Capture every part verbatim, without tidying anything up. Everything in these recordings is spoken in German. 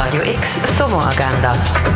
Radio X Sommeragenda.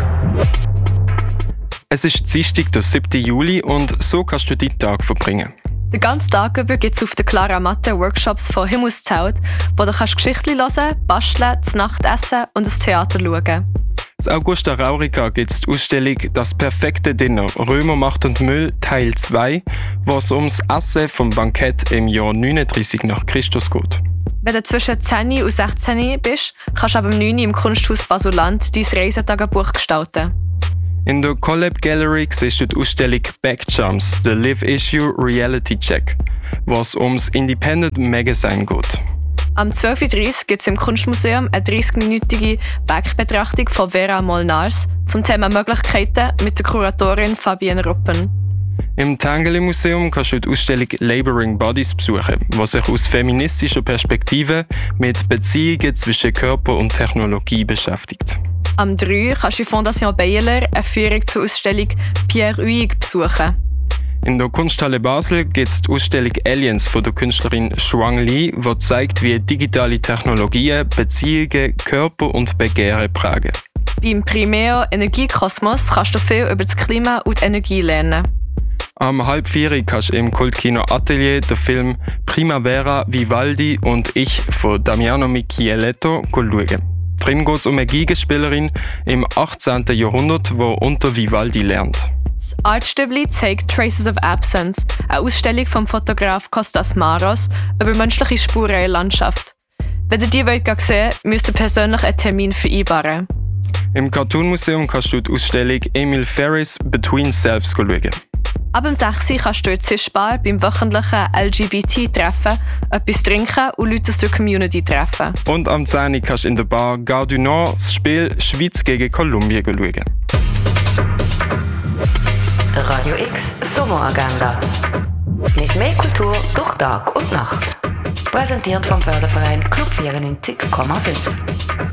Es ist Dienstag, der siebten Juli, und so kannst du deinen Tag verbringen. Den ganzen Tag über gibt es auf der Clara Matte Workshops von Himmelszelt, wo du kannst Geschichten hören, basteln, zu Nacht essen und das Theater schauen. In Augusta Raurica gibt es die Ausstellung «Das perfekte Dinner – Römer, Macht und Müll» Teil zwei, wo es ums Essen vom Bankett im Jahr neununddreißig nach Christus geht. Wenn du zwischen zehn und sechzehn bist, kannst du ab neun Uhr im Kunsthaus Basuland dein Reisetagebuch gestalten. In der Collab Gallery siehst du die Ausstellung «Backcharms – The Live Issue Reality Check», wo es ums Independent Magazine geht. Am zwölf Uhr dreißig gibt es im Kunstmuseum eine dreißig-minütige Werkbetrachtung von Vera Molnars zum Thema Möglichkeiten mit der Kuratorin Fabienne Ruppen. Im Tengeli Museum kannst du die Ausstellung «Laboring Bodies» besuchen, die sich aus feministischer Perspektive mit Beziehungen zwischen Körper und Technologie beschäftigt. Am drei kannst du in Fondation Bayerler eine Führung zur Ausstellung «Pierre Huyghe» besuchen. In der Kunsthalle Basel gibt es die Ausstellung «Aliens» von der Künstlerin Shuang Li, die zeigt, wie digitale Technologien Beziehungen, Körper und Begehren prägen. Beim Primeo Energiekosmos kannst du viel über das Klima und die Energie lernen. Am halb vier kannst du im Kultkino Atelier den Film «Primavera, Vivaldi und ich» von Damiano Micheletto schauen. Drin geht es um eine Gegenspielerin im achtzehnten Jahrhundert, die unter Vivaldi lernt. Das Artstübli zeigt «Traces of Absence», eine Ausstellung vom Fotograf Kostas Maros über menschliche Spuren in der Landschaft. Wenn ihr die sehen wollt, müsst ihr persönlich einen Termin vereinbaren. Im Cartoon Museum kannst du die Ausstellung «Emil Ferris Between Selves» schauen. Ab dem sechs Uhr kannst du in der Zischbar beim wöchentlichen L G B T-Treffen etwas trinken und Leute aus der Community treffen. Und am zehn Uhr kannst du in der Bar Gare du Nord das Spiel Schweiz gegen Kolumbien schauen. Radio X Sommeragenda. Nicht mehr Kultur durch Tag und Nacht. Präsentiert vom Förderverein Club vierundneunzig Komma fünf.